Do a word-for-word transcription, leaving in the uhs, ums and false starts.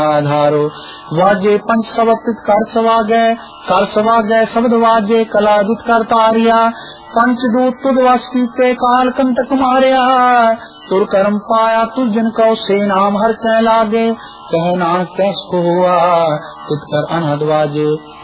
आधारो वाजे पंच सवक्तित कर सवागे कर सवागे शब्द वाजे कलादित कर तारिया पंचदूत तुद वस्ती ते काल कंटक मारिया तुर कर्म पाया तुझ जन कौ से नाम हर कह लागे कह नानक कैस को हुआ तित कर अनहद वाजे